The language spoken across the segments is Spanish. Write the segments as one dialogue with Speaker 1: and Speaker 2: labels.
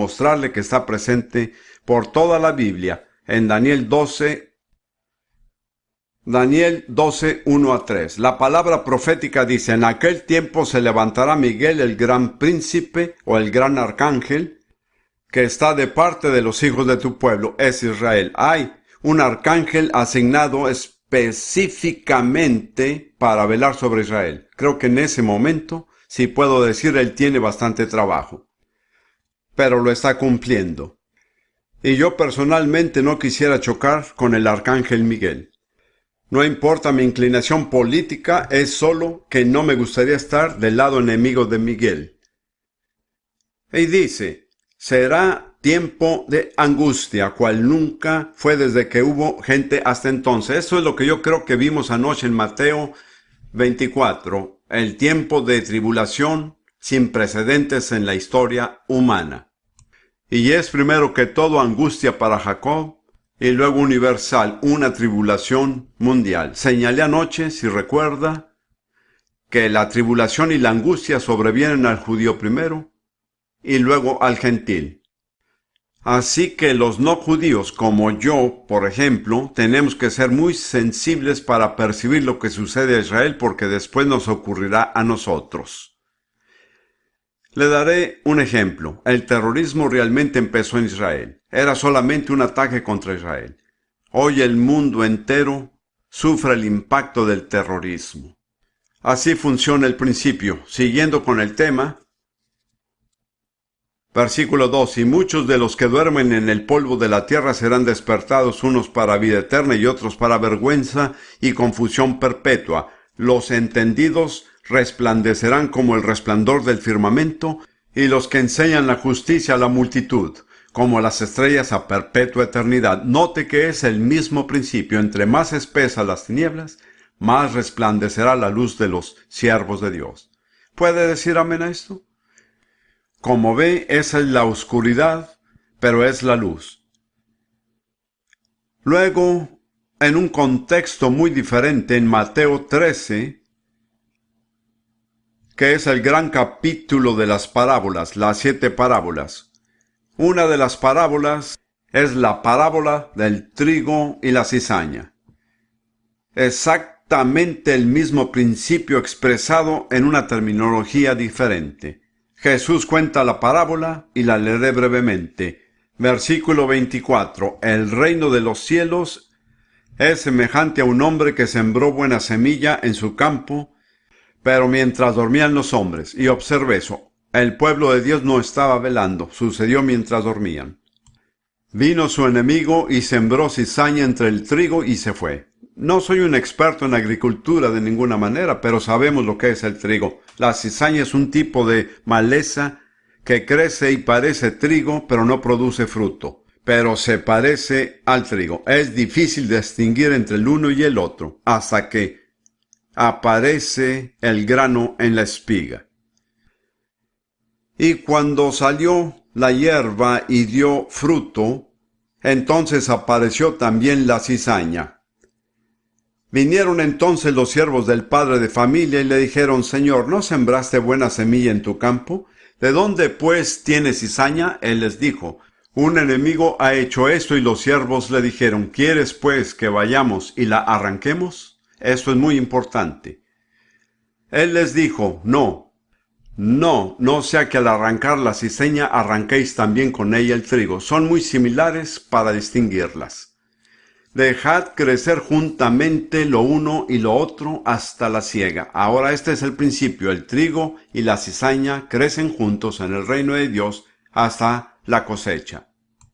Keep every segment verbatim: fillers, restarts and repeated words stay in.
Speaker 1: mostrarle que está presente por toda la Biblia en Daniel doce, Daniel doce, uno a tres. La palabra profética dice: en aquel tiempo se levantará Miguel, el gran príncipe o el gran arcángel, que está de parte de los hijos de tu pueblo, es Israel. Hay un arcángel asignado específicamente para velar sobre Israel. Creo que en ese momento, si puedo decir, él tiene bastante trabajo, pero lo está cumpliendo. Y yo personalmente no quisiera chocar con el arcángel Miguel. No importa mi inclinación política, es solo que no me gustaría estar del lado enemigo de Miguel. Y dice: será tiempo de angustia, cual nunca fue desde que hubo gente hasta entonces. Eso es lo que yo creo que vimos anoche en Mateo veinticuatro, el tiempo de tribulación sin precedentes en la historia humana. Y es primero que todo angustia para Jacob, y luego universal, una tribulación mundial. Señalé anoche, si recuerda, que la tribulación y la angustia sobrevienen al judío primero, y luego al gentil. Así que los no judíos, como yo, por ejemplo, tenemos que ser muy sensibles para percibir lo que sucede a Israel, porque después nos ocurrirá a nosotros. Le daré un ejemplo. El terrorismo realmente empezó en Israel. Era solamente un ataque contra Israel. Hoy el mundo entero sufre el impacto del terrorismo. Así funciona el principio. Siguiendo con el tema, versículo dos: y muchos de los que duermen en el polvo de la tierra serán despertados, unos para vida eterna y otros para vergüenza y confusión perpetua. Los entendidos resplandecerán como el resplandor del firmamento, y los que enseñan la justicia a la multitud, como las estrellas a perpetua eternidad. Note que es el mismo principio. Entre más espesas las tinieblas, más resplandecerá la luz de los siervos de Dios. ¿Puede decir amén a esto? Como ve, esa es la oscuridad, pero es la luz. Luego, en un contexto muy diferente, en Mateo trece, que es el gran capítulo de las parábolas, las siete parábolas. Una de las parábolas es la parábola del trigo y la cizaña. Exactamente el mismo principio expresado en una terminología diferente. Jesús cuenta la parábola y la leeré brevemente. Versículo veinticuatro. El reino de los cielos es semejante a un hombre que sembró buena semilla en su campo, pero mientras dormían los hombres, y observe eso, el pueblo de Dios no estaba velando, sucedió mientras dormían. Vino su enemigo y sembró cizaña entre el trigo y se fue. No soy un experto en agricultura de ninguna manera, pero sabemos lo que es el trigo. La cizaña es un tipo de maleza que crece y parece trigo, pero no produce fruto. Pero se parece al trigo. Es difícil distinguir entre el uno y el otro, hasta que aparece el grano en la espiga. Y cuando salió la hierba y dio fruto, entonces apareció también la cizaña. Vinieron entonces los siervos del padre de familia y le dijeron: Señor, ¿no sembraste buena semilla en tu campo? ¿De dónde pues tiene cizaña? Él les dijo: un enemigo ha hecho esto. Y los siervos le dijeron: ¿quieres pues que vayamos y la arranquemos? Esto es muy importante. Él les dijo: no, no, no sea que al arrancar la cizaña arranquéis también con ella el trigo. Son muy similares para distinguirlas. Dejad crecer juntamente lo uno y lo otro hasta la siega. Ahora este es el principio. El trigo y la cizaña crecen juntos en el reino de Dios hasta la cosecha.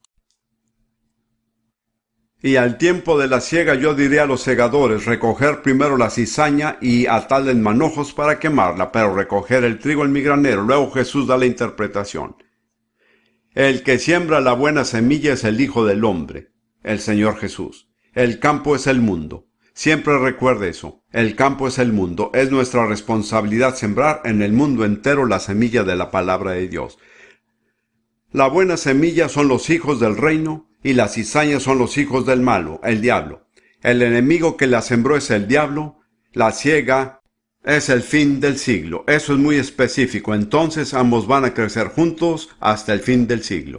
Speaker 1: Y al tiempo de la siega yo diré a los segadores: recoger primero la cizaña y atarla en manojos para quemarla, pero recoger el trigo en mi granero. Luego Jesús da la interpretación. El que siembra la buena semilla es el Hijo del Hombre, el Señor Jesús. El campo es el mundo. Siempre recuerde eso. El campo es el mundo. Es nuestra responsabilidad sembrar en el mundo entero la semilla de la palabra de Dios. La buena semilla son los hijos del reino, y las cizañas son los hijos del malo, el diablo. El enemigo que la sembró es el diablo. La siega es el fin del siglo. Eso es muy específico. Entonces ambos van a crecer juntos hasta el fin del siglo.